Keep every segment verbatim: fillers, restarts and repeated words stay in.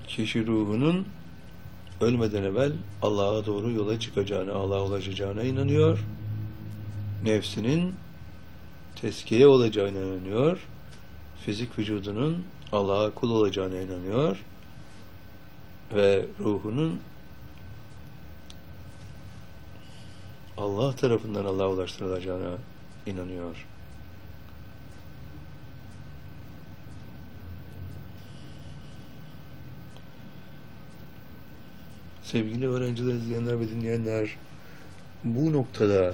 kişi ruhunun ölmeden evvel Allah'a doğru yola çıkacağına, Allah'a ulaşacağına inanıyor. Nefsinin tezkiye olacağına inanıyor. Fizik vücudunun Allah'a kul olacağına inanıyor. Ve ruhunun Allah tarafından Allah'a ulaştırılacağına inanıyor. Sevgili öğrenciler, izleyenler ve dinleyenler, bu noktada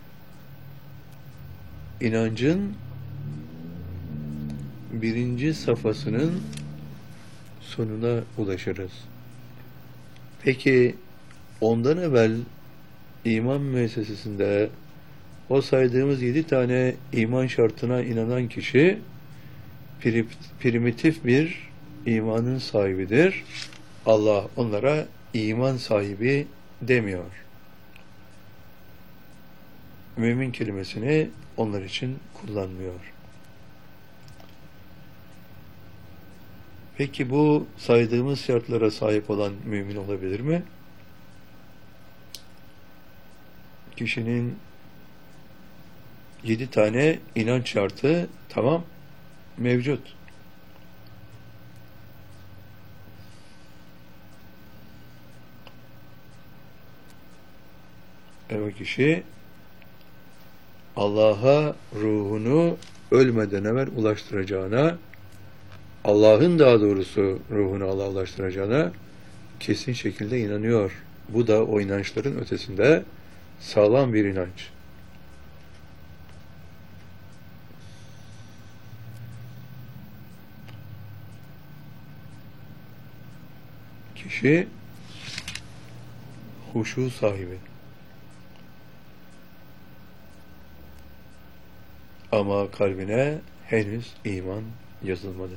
inancın birinci safhasının sonuna ulaşırız. Peki ondan evvel iman müessesesinde o saydığımız yedi tane iman şartına inanan kişi primitif bir imanın sahibidir. Allah onlara iman sahibi demiyor. Mümin kelimesini onlar için kullanmıyor. Peki bu saydığımız şartlara sahip olan mümin olabilir mi? Kişinin yedi tane inanç şartı tamam mevcut. O kişi Allah'a ruhunu ölmeden evvel ulaştıracağına, Allah'ın daha doğrusu ruhunu Allah'a ulaştıracağına kesin şekilde inanıyor. Bu da o inançların ötesinde sağlam bir inanç. Kişi huşu sahibi. Ama kalbine henüz iman yazılmadı.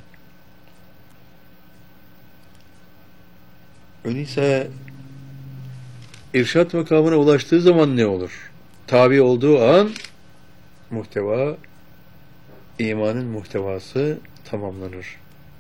Öyleyse irşat makamına ulaştığı zaman ne olur? Tabi olduğu an muhteva, imanın muhtevası tamamlanır.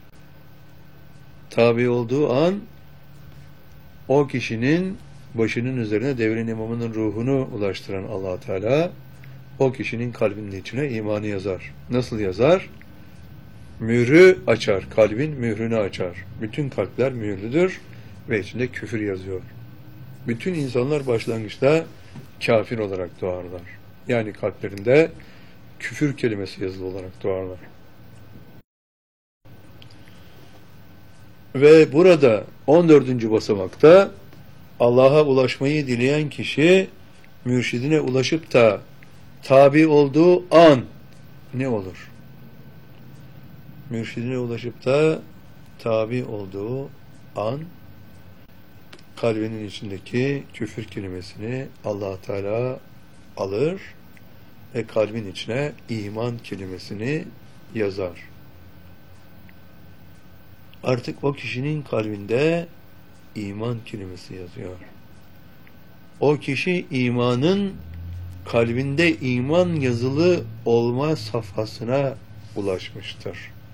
Tabi olduğu an o kişinin başının üzerine devrin imamının ruhunu ulaştıran Allah Teala o kişinin kalbinin içine imanı yazar. Nasıl yazar? Mührü açar. Kalbin mührünü açar. Bütün kalpler mührlüdür ve içinde küfür yazıyor. Bütün insanlar başlangıçta kafir olarak doğarlar. Yani kalplerinde küfür kelimesi yazılı olarak doğarlar. Ve burada on dördüncü basamakta Allah'a ulaşmayı dileyen kişi mürşidine ulaşıp da tabi olduğu an ne olur? Mürşidine ulaşıp da tabi olduğu an kalbinin içindeki küfür kelimesini Allah Teala alır ve kalbin içine iman kelimesini yazar. Artık o kişinin kalbinde iman kelimesi yazıyor. O kişi imanın kalbinde iman yazılı olma safhasına ulaşmıştır.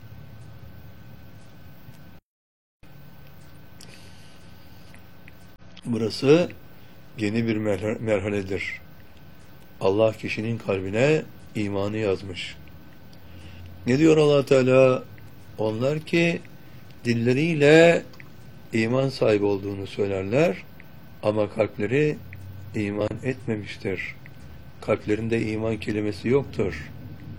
Burası yeni bir merhaledir. Allah kişinin kalbine imanı yazmış. Ne diyor Allah Teala? Onlar ki dilleriyle iman sahibi olduğunu söylerler ama kalpleri iman etmemiştir. Kalplerinde iman kelimesi yoktur.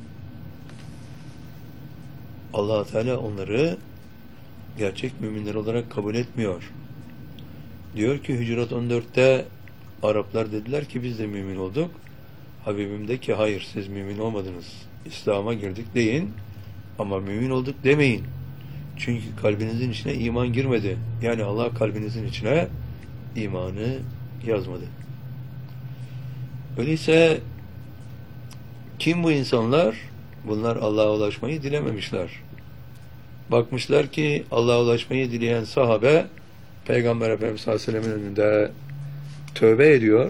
Allah Teala onları gerçek müminler olarak kabul etmiyor. Diyor ki Hücurat on dörtte Araplar dediler ki biz de mümin olduk. Habibim de ki hayır siz mümin olmadınız. İslam'a girdik deyin ama mümin olduk demeyin. Çünkü kalbinizin içine iman girmedi. Yani Allah kalbinizin içine imanı yazmadı. Öyleyse kim bu insanlar? Bunlar Allah'a ulaşmayı dilememişler. Bakmışlar ki Allah'a ulaşmayı dileyen sahabe Peygamber Efendimiz sallallahu aleyhi ve sellem'in önünde tövbe ediyor.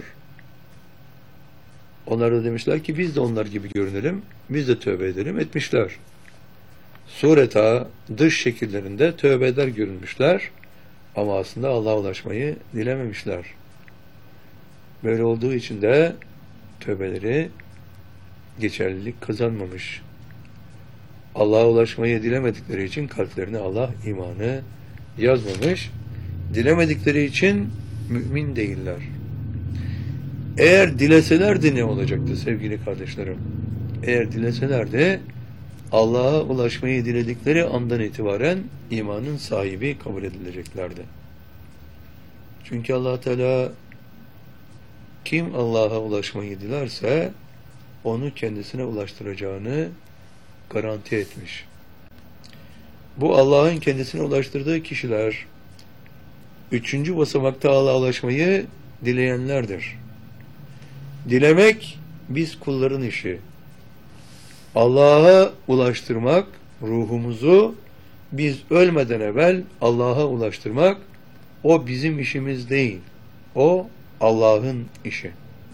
Onlar da demişler ki biz de onlar gibi görünelim, biz de tövbe edelim, etmişler. Sureta dış şekillerinde tövbe eder görünmüşler Ama aslında Allah'a ulaşmayı dilememişler. Böyle olduğu için de tövbeleri geçerlilik kazanmamış. Allah'a ulaşmayı dilemedikleri için kalplerine Allah imanı yazmamış. Dilemedikleri için mümin değiller. Eğer dileselerdi ne olacaktı sevgili kardeşlerim? Eğer dileselerdi Allah'a ulaşmayı diledikleri andan itibaren imanın sahibi kabul edileceklerdi. Çünkü Allah Teala kim Allah'a ulaşmayı dilerse onu kendisine ulaştıracağını garanti etmiş. Bu Allah'ın kendisine ulaştırdığı kişiler üçüncü basamakta Allah'a ulaşmayı dileyenlerdir. Dilemek biz kulların işi. Allah'a ulaştırmak, ruhumuzu biz ölmeden evvel Allah'a ulaştırmak, o bizim işimiz değil. O Allah'ın işi.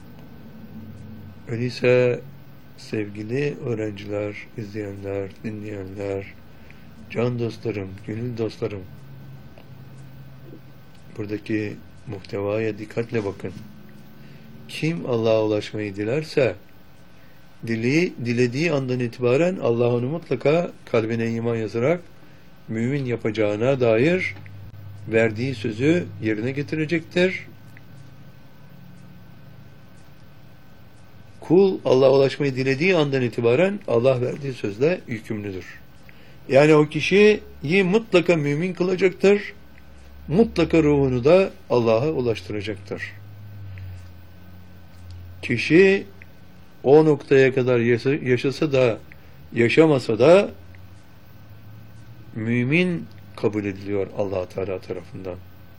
Öyleyse sevgili öğrenciler, izleyenler, dinleyenler, can dostlarım, gönül dostlarım, buradaki muhtevaya dikkatle bakın. Kim Allah'a ulaşmayı dilerse, dili, dilediği andan itibaren Allah onu mutlaka kalbine iman yazarak mümin yapacağına dair verdiği sözü yerine getirecektir. Kul Allah'a ulaşmayı dilediği andan itibaren Allah verdiği sözle yükümlüdür. Yani o kişiyi mutlaka mümin kılacaktır. Mutlaka ruhunu da Allah'a ulaştıracaktır. Kişi o noktaya kadar yaşasa da yaşamasa da mümin kabul ediliyor Allah Teala tarafından.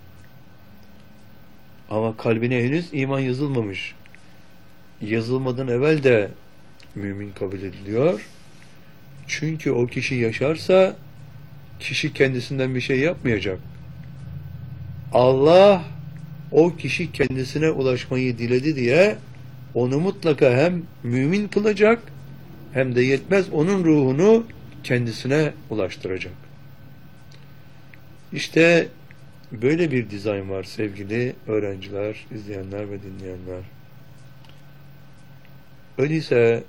Ama kalbine henüz iman yazılmamış. Yazılmadan evvel de mümin kabul ediliyor. Çünkü o kişi yaşarsa kişi kendisinden bir şey yapmayacak. Allah o kişi kendisine ulaşmayı diledi diye onu mutlaka hem mümin kılacak hem de yetmez onun ruhunu kendisine ulaştıracak. İşte böyle bir dizayn var sevgili öğrenciler, izleyenler ve dinleyenler. Öyleyse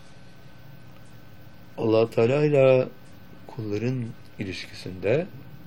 Allah Teala ile kulların ilişkisinde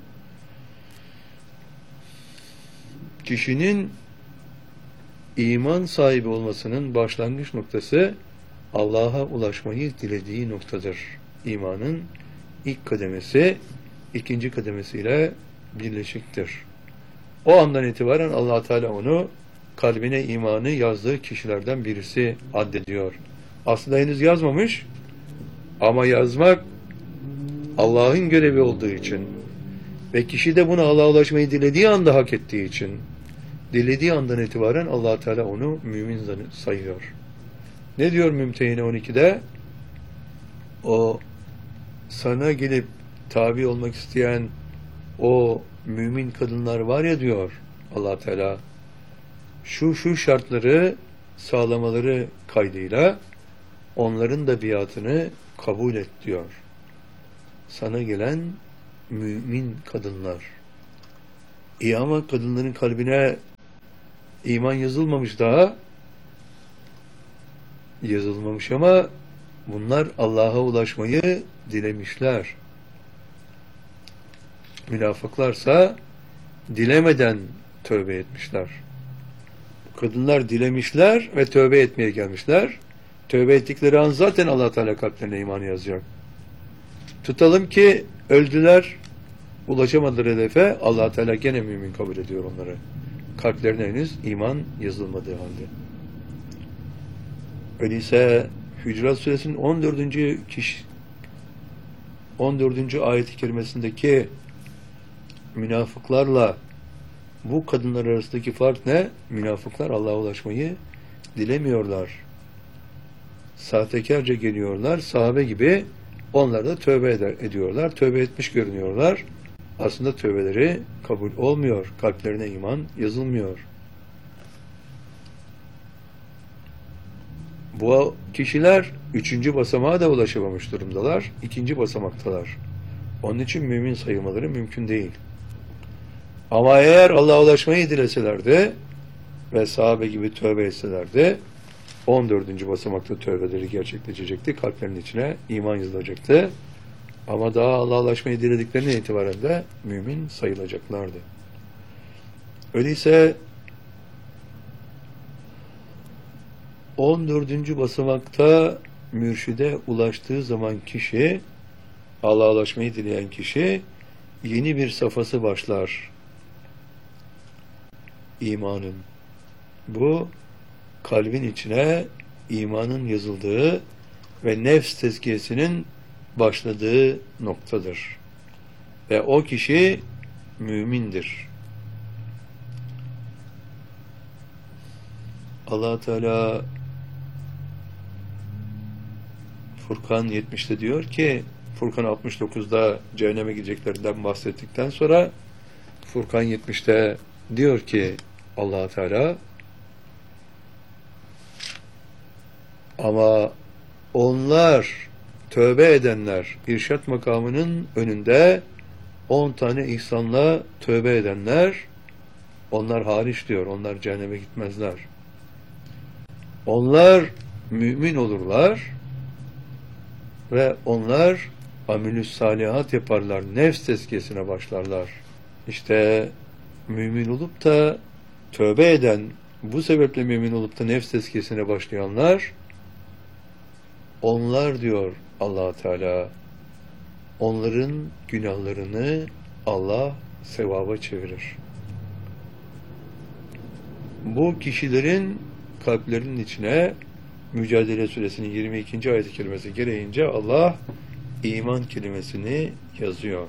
kişinin iman sahibi olmasının başlangıç noktası Allah'a ulaşmayı dilediği noktadır. İmanın ilk kademesi ikinci kademesiyle birleşiktir. O andan itibaren Allah Teala onu kalbine imanı yazdığı kişilerden birisi addediyor. Aslında henüz yazmamış ama yazmak Allah'ın görevi olduğu için ve kişi de bunu Allah'a ulaşmayı dilediği anda hak ettiği için dilediği andan itibaren Allah Teala onu mümin sayıyor. Ne diyor Mümtehine on ikide? O sana gelip tabi olmak isteyen o mümin kadınlar var ya diyor Allah Teala, şu şu şartları sağlamaları kaydıyla onların da biatını kabul et diyor. Sana gelen mümin kadınlar. İyi ama kadınların kalbine iman yazılmamış daha. Yazılmamış ama bunlar Allah'a ulaşmayı dilemişler. Münafıklarsa dilemeden tövbe etmişler. Kadınlar dilemişler ve tövbe etmeye gelmişler. Tövbe ettikleri an zaten Allah Teala kalplerine iman yazacak. Tutalım ki öldüler, ulaşamadılar hedefe, Allah Teala gene mümin kabul ediyor onları. Kalplerine henüz iman yazılmadığı halde. Öyleyse Hücurat Suresinin on dördüncü kişi on dördüncü ayet-i kerimesindeki münafıklarla bu kadınlar arasındaki fark ne? Münafıklar Allah'a ulaşmayı dilemiyorlar. Sahtekarca geliyorlar, sahabe gibi onlar da tövbe eder, ediyorlar. Tövbe etmiş görünüyorlar. Aslında tövbeleri kabul olmuyor. Kalplerine iman yazılmıyor. Bu kişiler üçüncü basamağa da ulaşamamış durumdalar. İkinci basamaktalar. Onun için mümin sayılmaları mümkün değil. Ama eğer Allah'a ulaşmayı dileselerdi ve sahabe gibi tövbe etselerdi, on dördüncü basamakta tövbeleri gerçekleşecekti. Kalplerinin içine iman yazılacaktı. Ama daha Allah'a ulaşmayı dilediklerine itibaren de mümin sayılacaklardı. Öyleyse on dördüncü basamakta mürşide ulaştığı zaman kişi, Allah'a ulaşmayı dileyen kişi, yeni bir safhası başlar. İmanın. Bu, kalbin içine imanın yazıldığı ve nefs tezkiyesinin başladığı noktadır. Ve o kişi mümindir. Allah Teala Furkan yetmişte diyor ki, Furkan altmış dokuzda cehenneme gideceklerinden bahsettikten sonra Furkan yetmişte diyor ki Allah Teala, ama onlar, tövbe edenler, irşat makamının önünde on tane ihsanla tövbe edenler, onlar hariç diyor, onlar cehenneme gitmezler. Onlar mümin olurlar ve onlar amilüs salihat yaparlar, nefs tezkiyesine başlarlar. İşte mümin olup da tövbe eden, bu sebeple mümin olup da nefs tezkiyesine başlayanlar, onlar diyor Allah Teala, onların günahlarını Allah sevaba çevirir. Bu kişilerin kalplerinin içine Mücadele Suresinin yirmi ikinci ayet-i kerimesi gereğince Allah iman kelimesini yazıyor.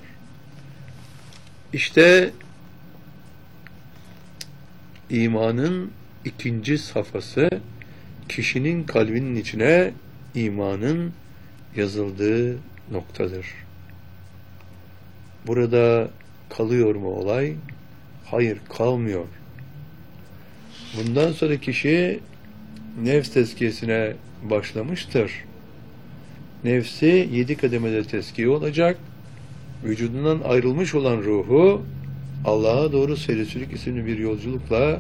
İşte imanın ikinci safhası, kişinin kalbinin içine imanın yazıldığı noktadır. Burada kalıyor mu olay? Hayır, kalmıyor. Bundan sonra kişi nefs tezkiyesine başlamıştır. Nefsi yedi kademede tezkiye olacak. Vücudundan ayrılmış olan ruhu Allah'a doğru Serisülük isimli bir yolculukla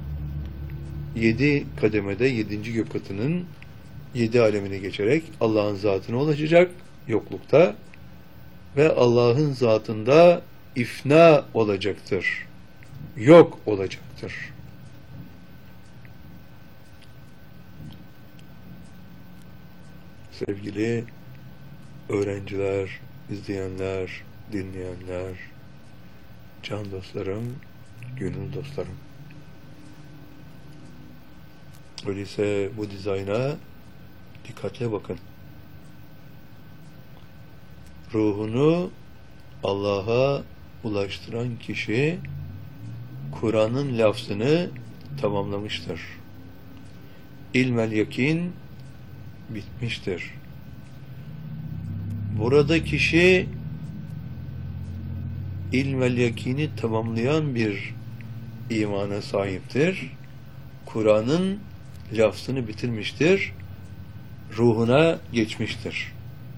yedi kademede, yedinci gök katının yedi alemine geçerek Allah'ın zatına ulaşacak yoklukta ve Allah'ın zatında ifna olacaktır. Yok olacaktır. Sevgili öğrenciler, izleyenler, dinleyenler, can dostlarım, gönül dostlarım. Öyleyse bu dizayna dikkatle bakın. Ruhunu Allah'a ulaştıran kişi Kur'an'ın lafzını tamamlamıştır. İlmel yakin bitmiştir. Burada kişi ilmel yakini tamamlayan bir imana sahiptir. Kur'an'ın lafzını bitirmiştir. Ruhuna geçmiştir.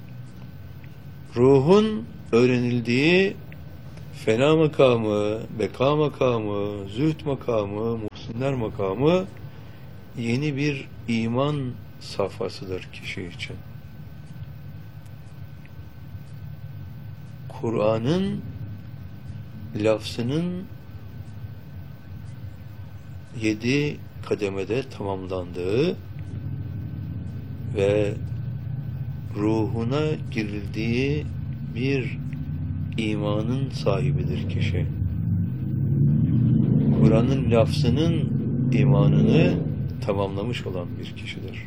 Ruhun öğrenildiği fena makamı, beka makamı, zühd makamı, muhsinler makamı yeni bir iman safhasıdır kişi için. Kur'an'ın lafzının yedi kademede tamamlandığı ve ruhuna girildiği bir imanın sahibidir kişi. Kur'an'ın lafzının imanını tamamlamış olan bir kişidir.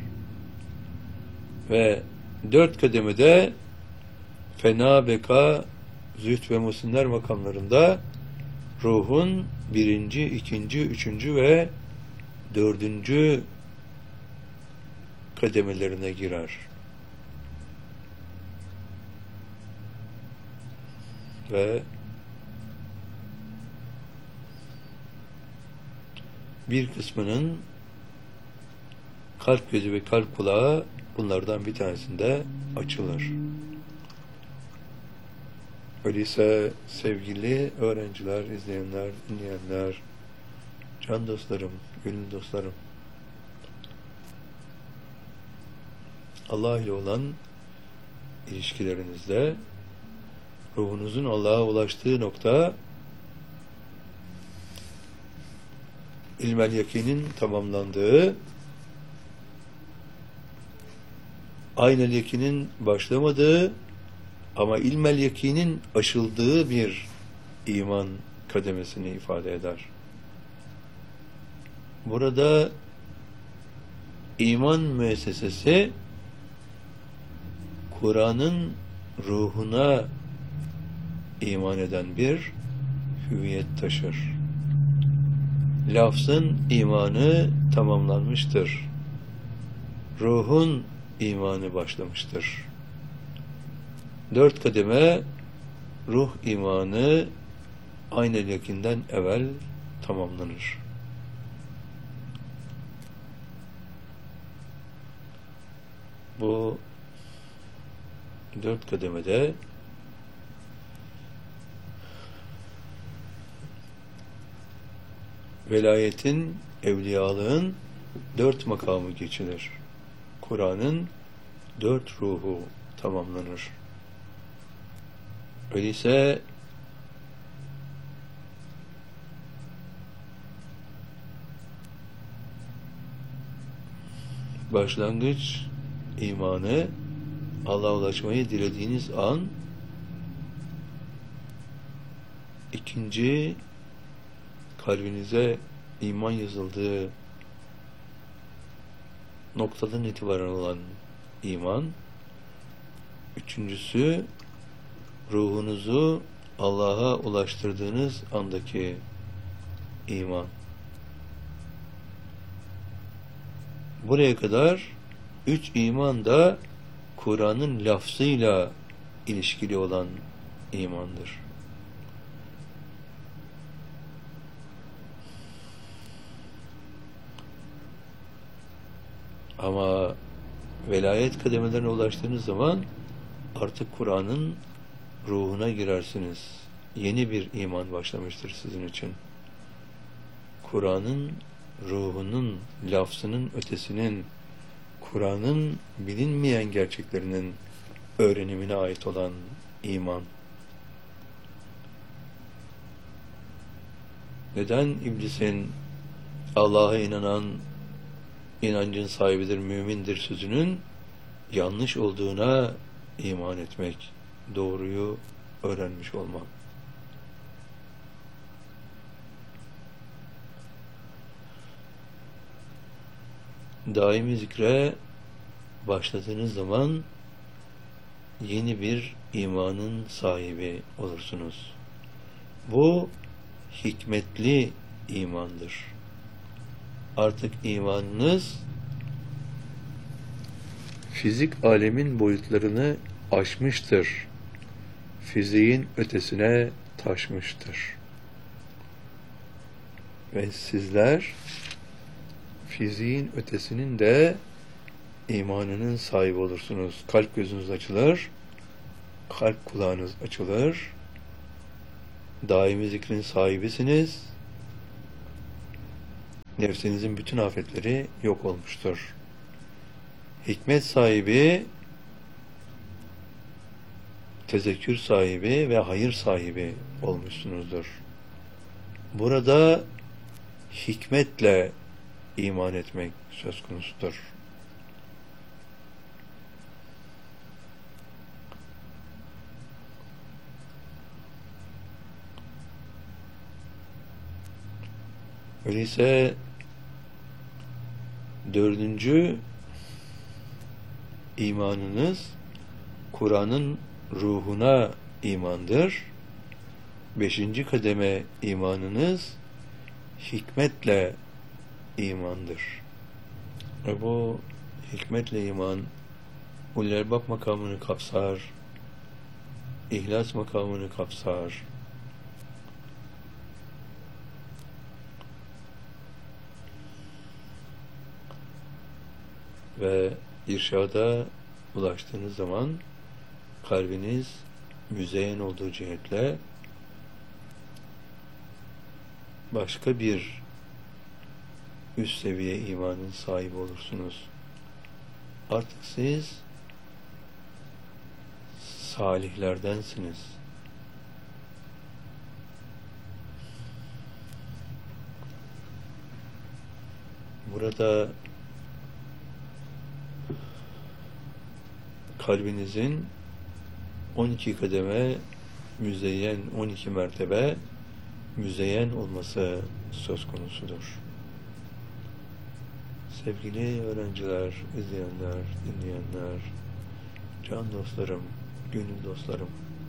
Ve dört kademede fena, beka, zühd ve muhsinler makamlarında ruhun birinci, ikinci, üçüncü ve dördüncü kademelerine girer. Ve bir kısmının kalp gözü ve kalp kulağı bunlardan bir tanesinde açılır. Öyleyse sevgili öğrenciler, izleyenler, dinleyenler, can dostlarım, gönül dostlarım, Allah ile olan ilişkilerinizde ruhunuzun Allah'a ulaştığı nokta ilmel yakinin tamamlandığı, aynel yakinin başlamadığı ama ilmel yakinin aşıldığı bir iman kademesini ifade eder. Burada iman müessesesi Kur'an'ın ruhuna iman eden bir hüviyet taşır. Lafzın imanı tamamlanmıştır. Ruhun imanı başlamıştır. Dört kademe ruh imanı aynel yakinden evvel tamamlanır. Bu dört kademede velayetin, evliyalığın dört makamı geçilir. Kur'an'ın dört ruhu tamamlanır. Öyleyse başlangıç imanı, Allah'a ulaşmayı dilediğiniz an, ikinci kalbinize iman yazıldığı noktadan itibaren olan iman, üçüncüsü ruhunuzu Allah'a ulaştırdığınız andaki iman. Buraya kadar üç iman da Kur'an'ın lafzıyla ilişkili olan imandır. Ama velayet kademelerine ulaştığınız zaman artık Kur'an'ın ruhuna girersiniz. Yeni bir iman başlamıştır sizin için. Kur'an'ın ruhunun, lafzının ötesinin, Kur'an'ın bilinmeyen gerçeklerinin öğrenimine ait olan iman. Neden iblisin Allah'a inanan inancın sahibidir, mümindir sözünün yanlış olduğuna iman etmek, doğruyu öğrenmiş olmak. Daimi zikre başladığınız zaman yeni bir imanın sahibi olursunuz. Bu hikmetli imandır. Artık imanınız fizik alemin boyutlarını aşmıştır. Fiziğin ötesine taşmıştır. Ve sizler fiziğin ötesinin de imanının sahibi olursunuz. Kalp gözünüz açılır, kalp kulağınız açılır, daimi zikrin sahibisiniz, nefsinizin bütün afetleri yok olmuştur. Hikmet sahibi, tezekkür sahibi ve hayır sahibi olmuşsunuzdur. Burada hikmetle iman etmek söz konusudur. Öyleyse dördüncü imanınız Kur'an'ın ruhuna imandır. Beşinci kademe imanınız hikmetle imandır. Ve bu hikmetle iman ulul elbab makamını kapsar, ihlas makamını kapsar, ve irşada ulaştığınız zaman kalbiniz müzeyyen olduğu cihetle başka bir üst seviye imanın sahibi olursunuz. Artık siz salihlerdensiniz. Burada kalbinizin on iki kademe müzeyyen, on iki mertebe müzeyyen olması söz konusudur. Sevgili öğrenciler, izleyenler, dinleyenler, can dostlarım, gönül dostlarım,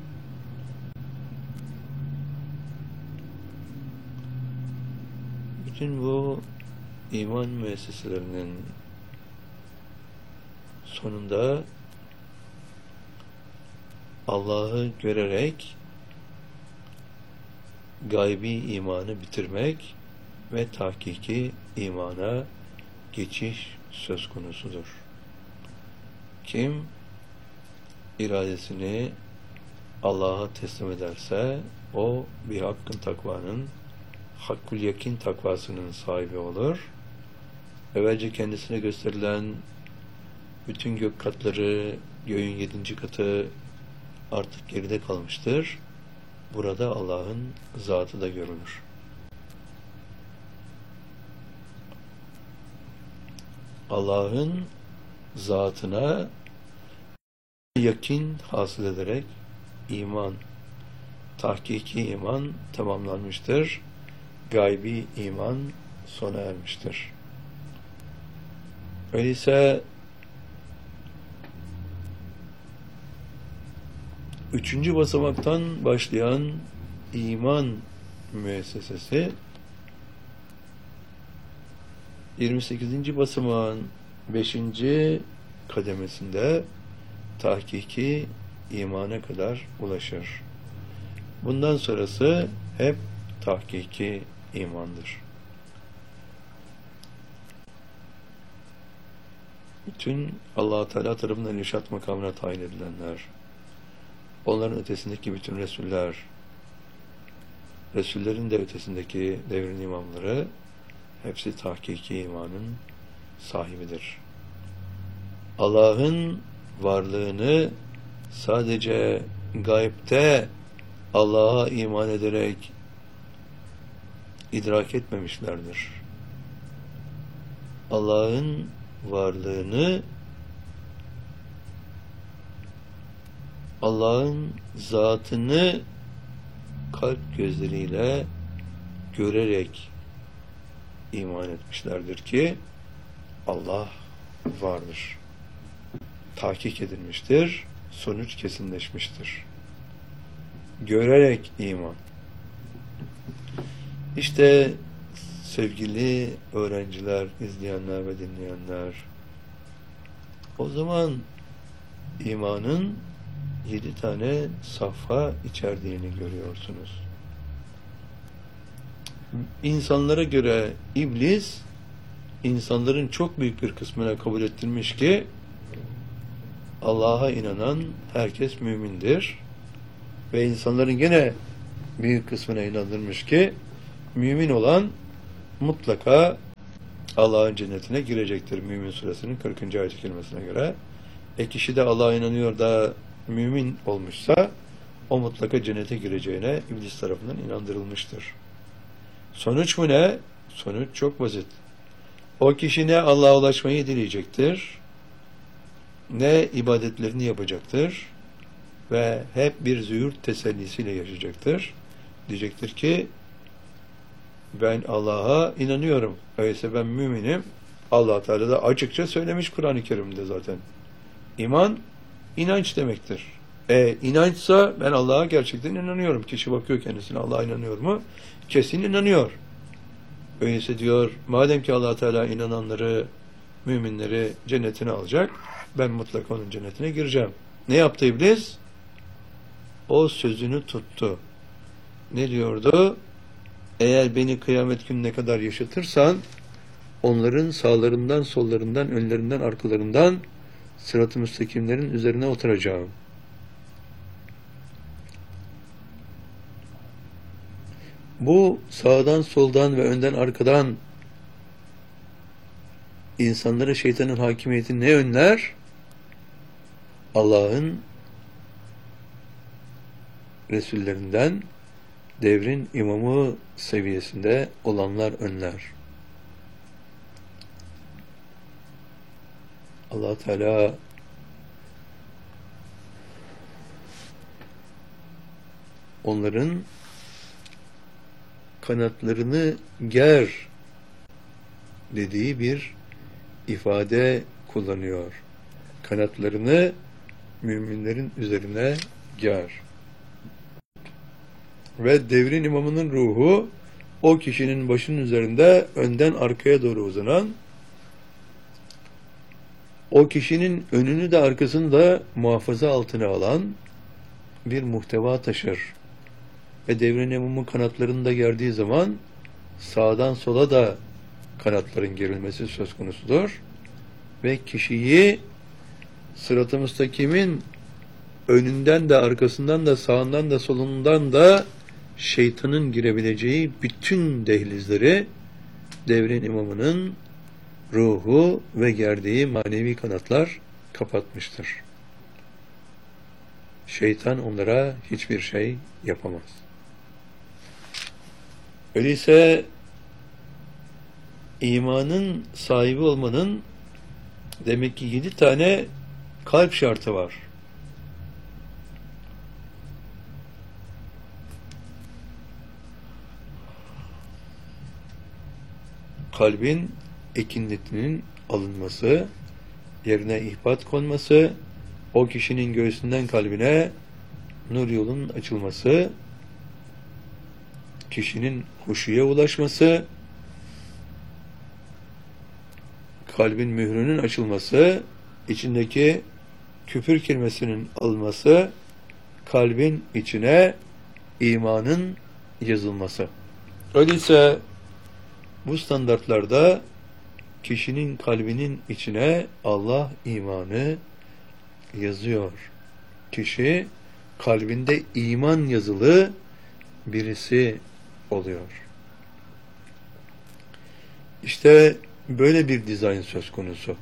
bütün bu iman müesseselerinin sonunda Allah'ı görerek gaybi imanı bitirmek ve tahkiki imana geçiş söz konusudur. Kim iradesini Allah'a teslim ederse o bir hakkın takvanın, hakkul yakin takvasının sahibi olur. Evvelce kendisine gösterilen bütün gök katları, göğün yedinci katı artık geride kalmıştır. Burada Allah'ın zatı da görünür. Allah'ın zatına yakin hasıl ederek iman, tahkiki iman tamamlanmıştır. Gaybi iman sona ermiştir. Öyleyse üçüncü basamaktan başlayan iman müessesesi yirmi sekizinci basamağın beşinci kademesinde tahkiki imana kadar ulaşır. Bundan sonrası hep tahkiki imandır. Bütün Allah-u Teala tarafından irşat makamına tayin edilenler, onların ötesindeki bütün Resuller, Resullerin de ötesindeki devrin imamları hepsi tahkiki imanın sahibidir. Allah'ın varlığını sadece gaybte Allah'a iman ederek idrak etmemişlerdir. Allah'ın varlığını Allah'ın zatını kalp gözleriyle görerek iman etmişlerdir ki Allah vardır. Tahkik edilmiştir, sonuç kesinleşmiştir. Görerek iman. İşte sevgili öğrenciler, izleyenler ve dinleyenler, o zaman imanın yedi tane safha içerdiğini görüyorsunuz. İnsanlara göre iblis, insanların çok büyük bir kısmına kabul ettirmiş ki Allah'a inanan herkes mümindir. Ve insanların gene büyük kısmına inandırmış ki mümin olan mutlaka Allah'ın cennetine girecektir. Mümin suresinin kırkıncı ayet-i kerimesine göre. E kişi de Allah'a inanıyor da mümin olmuşsa o mutlaka cennete gireceğine iblis tarafından inandırılmıştır. Sonuç mu ne? Sonuç çok basit. O kişi ne Allah'a ulaşmayı dileyecektir, ne ibadetlerini yapacaktır ve hep bir züğürt tesellisiyle yaşayacaktır. Diyecektir ki ben Allah'a inanıyorum. Öyleyse ben müminim. Allah Teala da açıkça söylemiş Kur'an-ı Kerim'de zaten. İman, inanç demektir. E inançsa ben Allah'a gerçekten inanıyorum. Kişi bakıyor kendisine Allah'a inanıyor mu? Kesin inanıyor. Öyleyse diyor, madem ki Allah Teala inananları, müminleri cennetine alacak, ben mutlaka onun cennetine gireceğim. Ne yaptı iblis? O sözünü tuttu. Ne diyordu? Eğer beni kıyamet gününe kadar yaşatırsan, onların sağlarından, sollarından, önlerinden, arkalarından sırat-ı müstakimlerin üzerine oturacağım. Bu sağdan soldan ve önden arkadan insanlara şeytanın hakimiyetini ne önler? Allah'ın Resullerinden devrin imamı seviyesinde olanlar önler. Allah Teala onların kanatlarını ger dediği bir ifade kullanıyor. Kanatlarını müminlerin üzerine ger. Ve devrin imamının ruhu o kişinin başının üzerinde önden arkaya doğru uzanan, o kişinin önünü de arkasını da muhafaza altına alan bir muhteva taşır. Ve devrin imamın kanatlarını da gerdiği zaman sağdan sola da kanatların gerilmesi söz konusudur. Ve kişiyi sırat-ı müstakimin önünden de arkasından da sağından da solundan da şeytanın girebileceği bütün dehlizleri devrin imamının ruhu ve gerdiği manevi kanatlar kapatmıştır. Şeytan onlara hiçbir şey yapamaz. Öyleyse imanın sahibi olmanın demek ki yedi tane kalp şartı var. Kalbin ekinletinin alınması, yerine ihbat konması, o kişinin göğsünden kalbine nur yolunun açılması, kişinin huşuya ulaşması, kalbin mührünün açılması, içindeki küfür kelimesinin alınması, kalbin içine imanın yazılması. Öyleyse bu standartlarda kişinin kalbinin içine Allah imanı yazıyor. Kişi kalbinde iman yazılı birisi oluyor. İşte böyle bir dizayn söz konusu.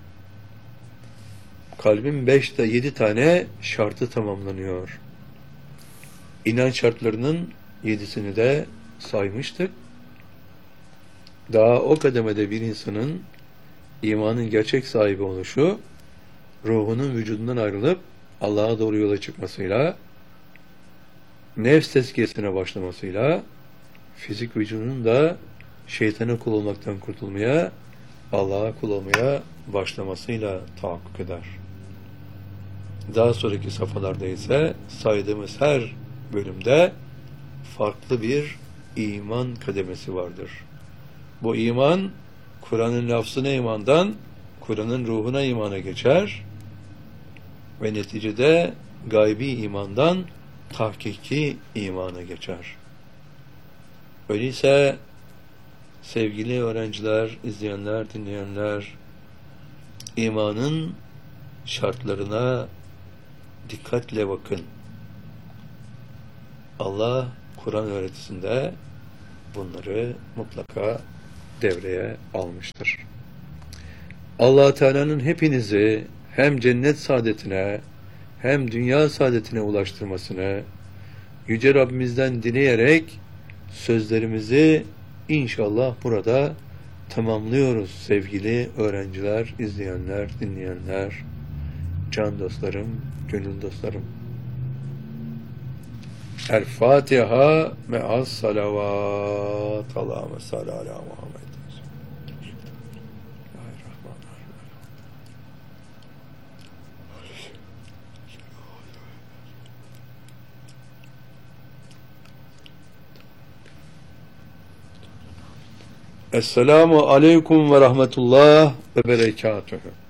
Kalbin beşte yedi tane şartı tamamlanıyor. İnanç şartlarının yedisini de saymıştık. Daha o kademede bir insanın imanın gerçek sahibi oluşu, ruhunun vücudundan ayrılıp Allah'a doğru yola çıkmasıyla, nefs tezkiyesine başlamasıyla, fizik vücudunun da şeytana kul olmaktan kurtulmaya, Allah'a kul olmaya başlamasıyla tahakkuk eder. Daha sonraki safhalarda ise saydığımız her bölümde farklı bir iman kademesi vardır. Bu iman, Kur'an'ın lafzına imandan, Kur'an'ın ruhuna imana geçer ve neticede gaybi imandan tahkiki imana geçer. Öyleyse sevgili öğrenciler, izleyenler, dinleyenler, imanın şartlarına dikkatle bakın. Allah Kur'an öğretisinde bunları mutlaka devreye almıştır. Allah Teala'nın hepinizi hem cennet saadetine hem dünya saadetine ulaştırmasını Yüce Rabbimizden dileyerek sözlerimizi inşallah burada tamamlıyoruz sevgili öğrenciler, izleyenler, dinleyenler, can dostlarım, gönül dostlarım. El Fatiha me'as salavat. Allahümme salli ala Muhammed. Esselamu aleyküm ve rahmetullah ve berekatuhu.